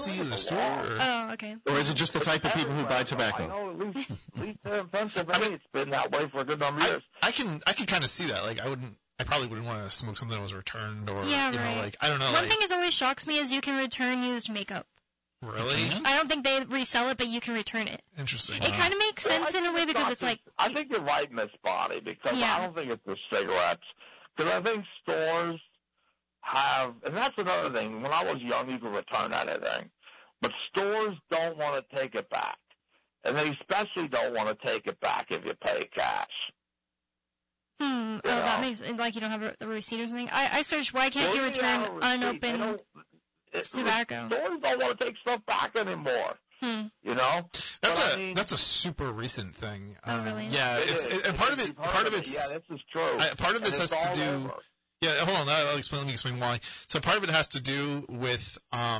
policy of the store? Or? Oh, okay. Or is it just the type of people who buy tobacco? I know at least in Pennsylvania it's been that way for a good number of years. I can kind of see that. Like, I probably wouldn't want to smoke something that was returned or, yeah, you know, right. like, I don't know. One thing that always shocks me is you can return used makeup. Really? I don't think they resell it, but you can return it. Interesting. It kind of makes sense in a way because it's like... I think you're right, Miss Bonnie, because I don't think it's the cigarettes. Because I think stores have, and that's another thing, when I was young you could return anything, but stores don't want to take it back. And they especially don't want to take it back if you pay cash. Oh, that makes, like you don't have a receipt or something? I searched, why can't you return unopened tobacco? Stores don't want to take stuff back anymore. You know, that's a super recent thing. Oh, really? Yeah, and part of it's yeah, this is true. Part of this has to do. Yeah, hold on. Let me explain why. So part of it has to do with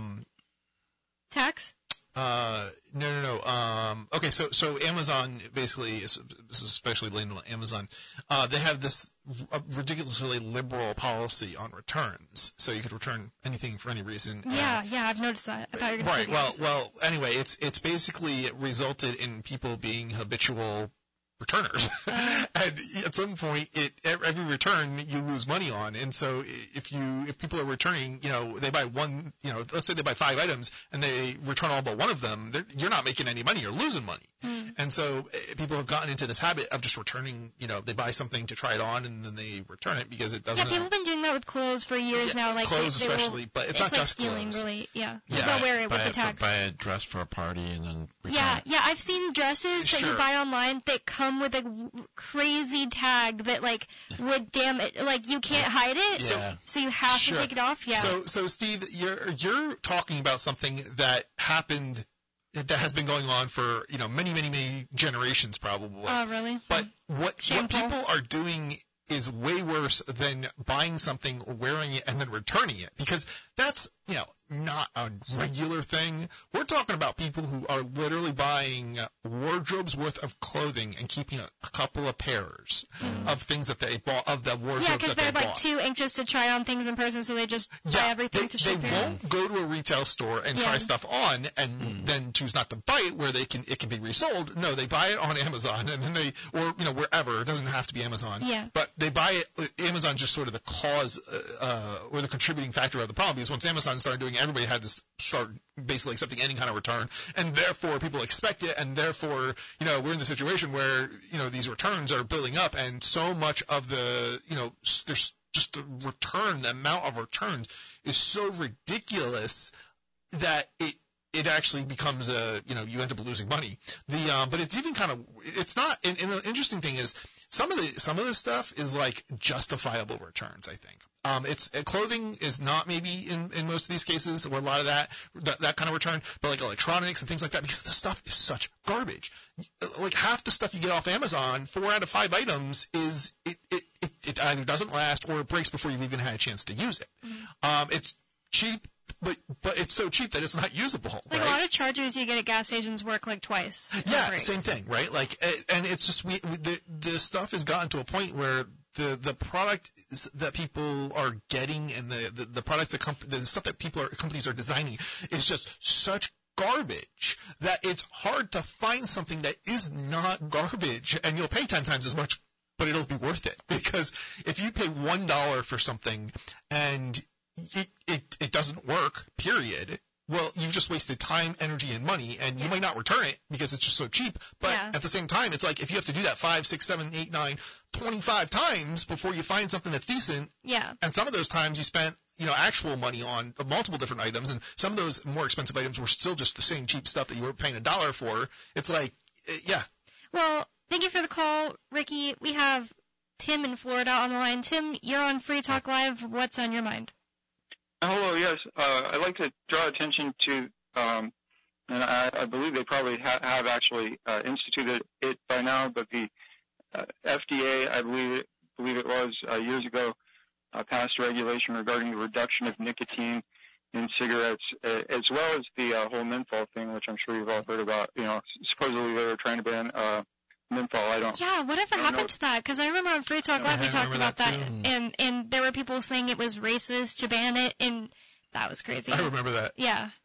tax. No. Okay, so Amazon basically, this is especially blamed on Amazon. They have this ridiculously liberal policy on returns, so you could return anything for any reason. Yeah, I've noticed that. I thought you were going to say Right. Well. Anyway, it's basically resulted in people being habitual returners, and at some point, every return you lose money on, and so if people are returning, you know, they buy one, you know, let's say they buy 5 items and they return all but one of them, you're not making any money, you're losing money, and so people have gotten into this habit of just returning, you know, they buy something to try it on and then they return it because it doesn't. Yeah, people have been doing that with clothes for years now, like clothes especially, but it's not like just stealing, clothes. really. Yeah, it's not wearing it with the tax. Buy a dress for a party and then return it. Yeah, I've seen dresses that you buy online that come with a crazy tag that like would damn it, like you can't hide it, so you have to take it off. Yeah. So Steve, you're talking about something that happened that has been going on for, you know, many generations probably. Oh, really? But what people are doing is way worse than buying something, wearing it, and then returning it, because that's, you know, not a regular thing. We're talking about people who are literally buying wardrobes worth of clothing and keeping a couple of pairs of things that they bought, of the wardrobes that they bought. Yeah, because they're like too anxious to try on things in person, so they just buy everything to ship. They won't go to a retail store and try stuff on and then choose not to buy it where it can be resold. No, they buy it on Amazon and then or you know, wherever. It doesn't have to be Amazon. Yeah. But they buy it. Amazon just sort of the cause or the contributing factor of the problem, because once Amazon started doing it, everybody had to start basically accepting any kind of return, and therefore people expect it, and therefore, you know, we're in the situation where, you know, these returns are building up, and so much of the, you know, there's just the amount of returns is so ridiculous that it actually becomes you know, you end up losing money. But it's even kind of, it's not, and the interesting thing is some of the stuff is like justifiable returns, I think. Clothing is not maybe in most of these cases, or a lot of that kind of return, but like electronics and things like that, because the stuff is such garbage. Like half the stuff you get off Amazon, 4 out of 5 items is, it either doesn't last or it breaks before you've even had a chance to use it. It's cheap, but it's so cheap that it's not usable. Like right? A lot of chargers you get at gas stations work like twice. Yeah, same thing, right? Like, and it's just the stuff has gotten to a point where the product that people are getting and the products the stuff that companies are designing is just such garbage that it's hard to find something that is not garbage, and you'll pay 10 times as much, but it'll be worth it, because if you pay $1 for something and it doesn't work, period, well, you've just wasted time, energy, and money, and you might not return it because it's just so cheap. But at the same time, it's like if you have to do that 5, 6, 7, 8, 9, 25 times before you find something that's decent. Yeah. And some of those times you spent, you know, actual money on multiple different items, and some of those more expensive items were still just the same cheap stuff that you were paying $1 for. It's like, yeah. Well, thank you for the call, Ricky. We have Tim in Florida on the line. Tim, you're on Free Talk Live. What's on your mind? Hello, yes. I'd like to draw attention to, and I believe they probably have actually instituted it by now, but the FDA, I believe it was years ago, passed regulation regarding the reduction of nicotine in cigarettes, as well as the whole menthol thing, which I'm sure you've all heard about. You know, supposedly they were trying to ban menthol. Yeah, whatever happened to that? Because I remember on Free Talk Live we talked about that, and there were people saying it was racist to ban it, and that was crazy. I remember that. Yeah.